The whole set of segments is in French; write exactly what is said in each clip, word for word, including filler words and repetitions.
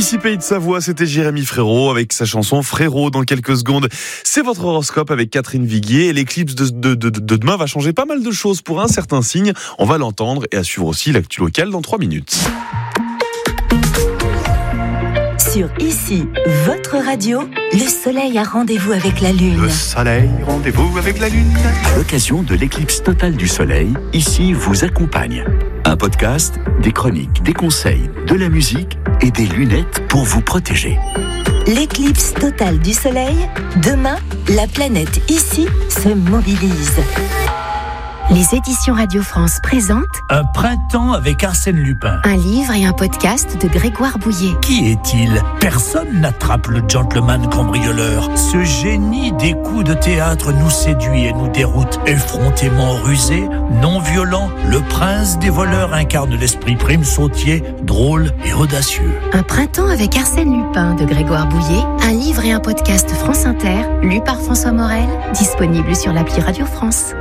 Ici Pays de Savoie, c'était Jérémy Frérot avec sa chanson Frérot. Dans quelques secondes, c'est votre horoscope avec Catherine Viguier. Et l'éclipse de, de, de, de demain va changer pas mal de choses pour un certain signe. On va l'entendre et à suivre aussi l'actu locale dans trois minutes. Sur Ici, votre radio, le soleil a rendez-vous avec la lune. Le soleil, rendez-vous avec la lune. À l'occasion de l'éclipse totale du soleil, Ici vous accompagne. Un podcast, des chroniques, des conseils, de la musique et des lunettes pour vous protéger. L'éclipse totale du soleil, demain, la planète Ici se mobilise. Les éditions Radio France présentent Un printemps avec Arsène Lupin. un livre et un podcast de Grégoire Bouillet. Qui est-il ? Personne n'attrape le gentleman cambrioleur. Ce génie des coups de théâtre nous séduit et nous déroute. Effrontément rusé, non violent, le prince des voleurs incarne l'esprit prime sautier, drôle et audacieux. Un printemps avec Arsène Lupin de Grégoire Bouillet, un livre et un podcast France Inter, lu par François Morel, disponible sur l'appli Radio France.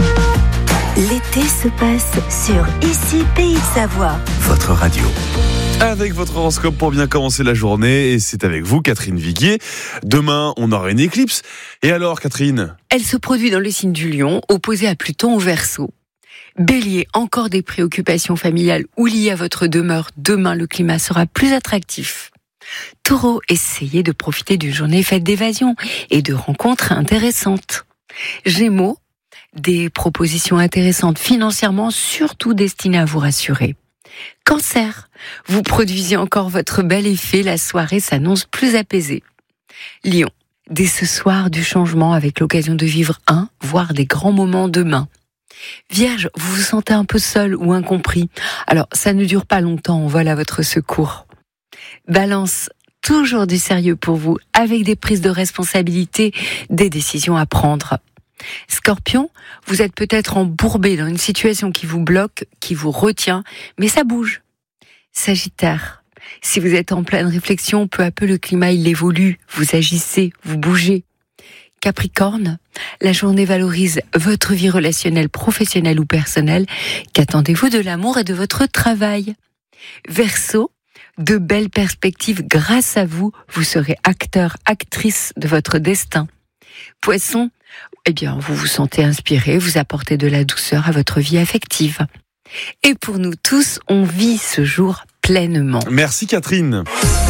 L'été se passe sur Ici Pays de Savoie. Votre radio. Avec votre horoscope pour bien commencer la journée. Et c'est avec vous, Catherine Viguier. Demain, on aura une éclipse. Et alors, Catherine ? Elle se produit dans le signe du Lion, opposé à Pluton au Verseau. Bélier, encore des préoccupations familiales ou liées à votre demeure. Demain, le climat sera plus attractif. Taureau, essayez de profiter d'une journée faite d'évasion et de rencontres intéressantes. Gémeaux, des propositions intéressantes financièrement, surtout destinées à vous rassurer. Cancer, vous produisez encore votre bel effet, la soirée s'annonce plus apaisée. Lion, dès ce soir du changement avec l'occasion de vivre un, voire des grands moments demain. Vierge, vous vous sentez un peu seul ou incompris. Alors, ça ne dure pas longtemps, on vole à votre secours. Balance, toujours du sérieux pour vous, avec des prises de responsabilité, des décisions à prendre. Scorpion, vous êtes peut-être embourbé dans une situation qui vous bloque, qui vous retient, mais ça bouge. Sagittaire, si vous êtes en pleine réflexion, peu à peu le climat il évolue, vous agissez, vous bougez. Capricorne, la journée valorise votre vie relationnelle, professionnelle ou personnelle. Qu'attendez-vous de l'amour et de votre travail ? Verseau, de belles perspectives grâce à vous, vous serez acteur, actrice de votre destin. Poisson, eh bien, vous vous sentez inspiré, vous apportez de la douceur à votre vie affective. Et pour nous tous, on vit ce jour pleinement. Merci, Catherine.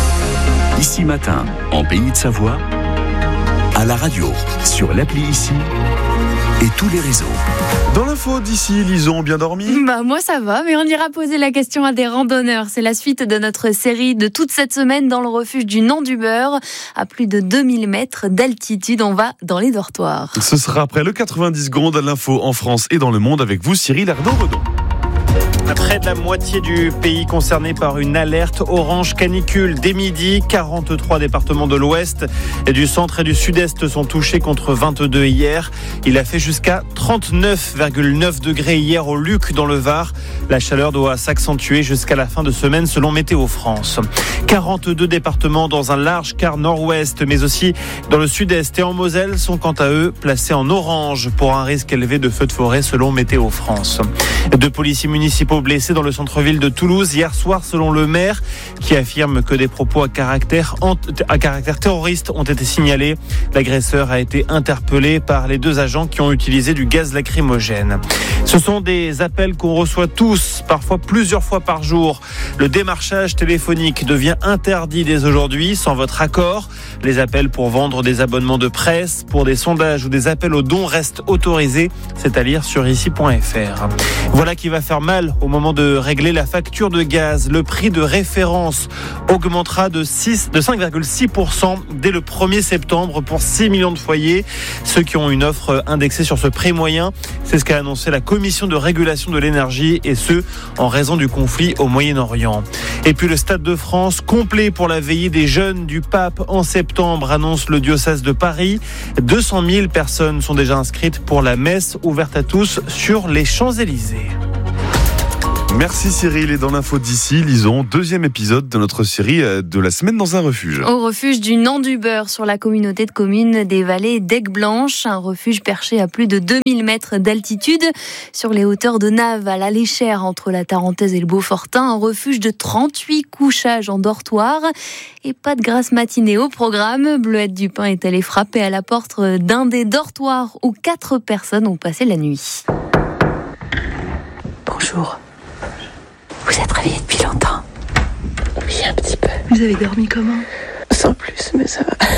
Ici matin, en Pays de Savoie, à la radio, sur l'appli Ici et tous les réseaux. Dans l'info d'ici, Lison, bien dormi ? Bah moi ça va, mais on ira poser la question à des randonneurs. C'est la suite de notre série de toute cette semaine dans le refuge du Nant-du-Beurre. À plus de deux mille mètres d'altitude, on va dans les dortoirs. Ce sera après le quatre-vingt-dix secondes à l'info en France et dans le monde avec vous, Cyril Ardon-Redon. Près de la moitié du pays concerné par une alerte orange canicule. Dès midi, quarante-trois départements de l'Ouest et du centre et du Sud-Est sont touchés contre vingt-deux hier. Il a fait jusqu'à trente-neuf virgule neuf degrés hier au Luc dans le Var. La chaleur doit s'accentuer jusqu'à la fin de semaine selon Météo France. quarante-deux départements dans un large quart nord-ouest, mais aussi dans le Sud-Est et en Moselle sont quant à eux placés en orange pour un risque élevé de feux de forêt selon Météo France. Deux policiers municipaux blessés dans le centre-ville de Toulouse hier soir selon le maire qui affirme que des propos à caractère, à caractère terroriste ont été signalés. L'agresseur a été interpellé par les deux agents qui ont utilisé du gaz lacrymogène. Ce sont des appels qu'on reçoit tous, parfois plusieurs fois par jour. Le démarchage téléphonique devient interdit dès aujourd'hui sans votre accord. Les appels pour vendre des abonnements de presse, pour des sondages ou des appels aux dons restent autorisés. C'est à lire sur ici point f r. Voilà qui va faire mal au moment de régler la facture de gaz. Le prix de référence augmentera de, six, de cinq virgule six pour cent dès le premier septembre pour six millions de foyers. Ceux qui ont une offre indexée sur ce prix moyen, c'est ce qu'a annoncé la Commission de régulation de l'énergie et ce, en raison du conflit au Moyen-Orient. Et puis le Stade de France, complet pour la veillée des jeunes du Pape en septembre, annonce le diocèse de Paris. deux cent mille personnes sont déjà inscrites pour la messe ouverte à tous sur les Champs-Élysées. Merci Cyril. Et dans l'info d'ici, lisons deuxième épisode de notre série de la semaine dans un refuge. Au refuge du Nant-du-Beurre, sur la communauté de communes des vallées d'Aigues-Blanches, un refuge perché à plus de deux mille mètres d'altitude, sur les hauteurs de Naves, à la Léchère, entre la Tarentaise et le Beaufortin, un refuge de trente-huit couchages en dortoir. Et pas de grasse matinée au programme. Bleuette Dupin est allée frapper à la porte d'un des dortoirs où quatre personnes ont passé la nuit. Bonjour. Vous êtes réveillée depuis longtemps? Oui, un petit peu. Vous avez dormi comment? Sans plus, mais ça va.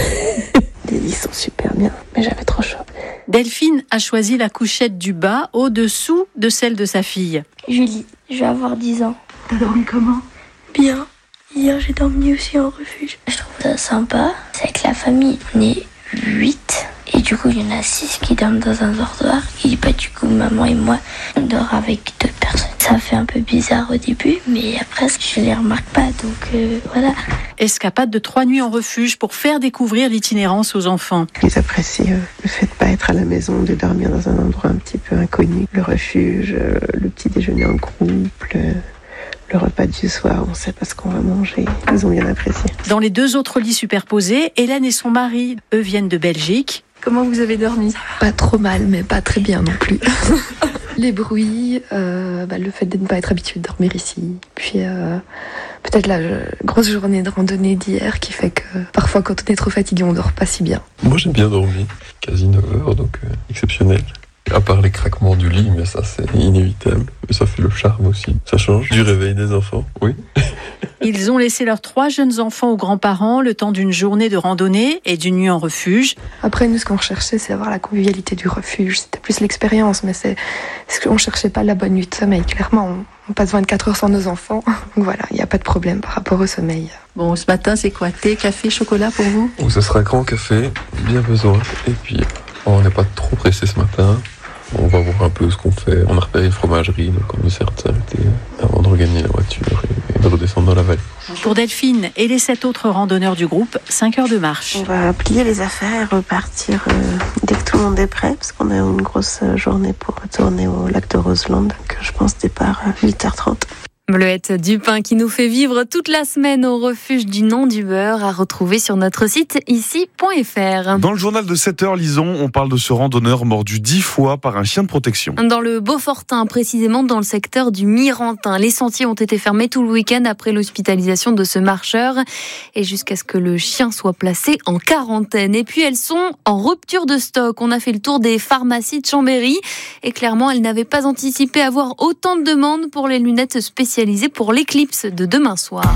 Les lits sont super bien, mais j'avais trop chaud. Delphine a choisi la couchette du bas au-dessous de celle de sa fille. Julie, je vais avoir dix ans. T'as dormi comment? Bien. Hier, j'ai dormi aussi en refuge. Je trouve ça sympa. C'est avec la famille, on est huit. Et du coup, il y en a six qui dorment dans un dortoir. Et bah, du coup, maman et moi, on dort avec deux personnes. Ça fait un peu bizarre au début, mais après, je les remarque pas. Donc euh, voilà. Escapade de trois nuits en refuge pour faire découvrir l'itinérance aux enfants. Ils apprécient euh, le fait de pas être à la maison, de dormir dans un endroit un petit peu inconnu. Le refuge, euh, le petit déjeuner en groupe, le... Le repas du soir, on sait pas ce qu'on va manger. Ils ont bien apprécié. Dans les deux autres lits superposés, Hélène et son mari, eux, viennent de Belgique. Comment vous avez dormi? Pas trop mal, mais pas très bien non plus. Les bruits, euh, bah, le fait de ne pas être habitué de dormir ici. Puis euh, peut-être la euh, grosse journée de randonnée d'hier qui fait que parfois quand on est trop fatigué, on dort pas si bien. Moi j'ai bien dormi, quasi neuf heures, donc euh, exceptionnel. À part les craquements du lit, mais ça c'est inévitable. Mais ça fait le charme aussi. Ça change du réveil des enfants, oui. Ils ont laissé leurs trois jeunes enfants aux grands-parents le temps d'une journée de randonnée et d'une nuit en refuge. Après, nous, ce qu'on recherchait, c'est avoir la convivialité du refuge. C'était plus l'expérience, mais c'est, c'est on cherchait pas la bonne nuit de sommeil. Clairement, on, on passe vingt-quatre heures sans nos enfants. Donc voilà, il n'y a pas de problème par rapport au sommeil. Bon, ce matin, c'est quoi? Thé, café, chocolat pour vous? Ou ce sera grand café, bien besoin. Et puis, on n'est pas trop pressé ce matin. On va voir un peu ce qu'on fait. On a repéré une fromagerie, donc on essaie de s'arrêter avant de regagner la voiture et de redescendre dans la vallée. Pour Delphine et les sept autres randonneurs du groupe, cinq heures de marche. On va plier les affaires et repartir euh, dès que tout le monde est prêt, parce qu'on a une grosse journée pour retourner au lac de Roseland. Donc je pense départ à huit heures trente. Bleuette Dupin qui nous fait vivre toute la semaine au refuge du Nant-du-Beurre, à retrouver sur notre site ici point f r. Dans le journal de sept heures, lisons, on parle de ce randonneur mordu dix fois par un chien de protection. Dans le Beaufortin, précisément dans le secteur du Mirantin, les sentiers ont été fermés tout le week-end après l'hospitalisation de ce marcheur et jusqu'à ce que le chien soit placé en quarantaine. Et puis elles sont en rupture de stock. On a fait le tour des pharmacies de Chambéry et clairement, elles n'avaient pas anticipé avoir autant de demandes pour les lunettes spécialisées pour l'éclipse de demain soir.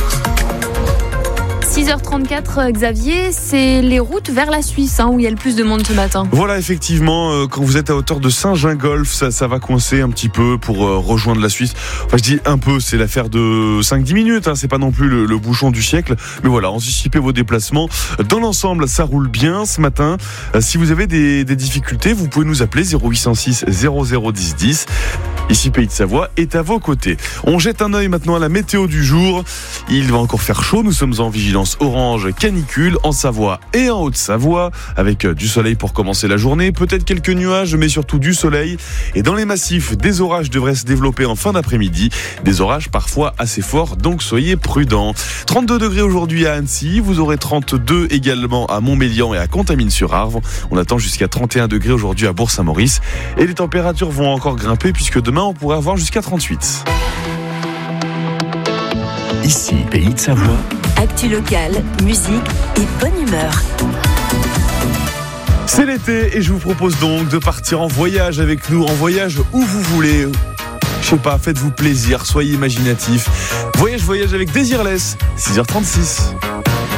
six heures trente-quatre, Xavier, c'est les routes vers la Suisse hein, où il y a le plus de monde ce matin. Voilà, effectivement, euh, quand vous êtes à hauteur de Saint-Gingolph, ça, ça va coincer un petit peu pour euh, rejoindre la Suisse. Enfin, je dis un peu, c'est l'affaire de cinq à dix minutes, hein, c'est pas non plus le, le bouchon du siècle. Mais voilà, anticipez vos déplacements. Dans l'ensemble, ça roule bien ce matin. Euh, si vous avez des, des difficultés, vous pouvez nous appeler zéro huit cent six zéro zéro dix dix. Ici, Pays de Savoie est à vos côtés. On jette un œil maintenant à la météo du jour. Il va encore faire chaud. Nous sommes en vigilance orange canicule en Savoie et en Haute-Savoie, avec du soleil pour commencer la journée. Peut-être quelques nuages, mais surtout du soleil. Et dans les massifs, des orages devraient se développer en fin d'après-midi. Des orages parfois assez forts, donc soyez prudents. trente-deux degrés aujourd'hui à Annecy. Vous aurez trente-deux également à Montmélian et à Contamine-sur-Arve. On attend jusqu'à trente et un degrés aujourd'hui à Bourg-Saint-Maurice. Et les températures vont encore grimper puisque demain, on pourrait avoir jusqu'à trente-huit. Ici, Pays de Savoie. Actu locale, musique et bonne humeur. C'est l'été et je vous propose donc de partir en voyage avec nous, en voyage où vous voulez. Je sais pas, faites-vous plaisir, soyez imaginatifs. Voyage, voyage avec Désirless, six heures trente-six.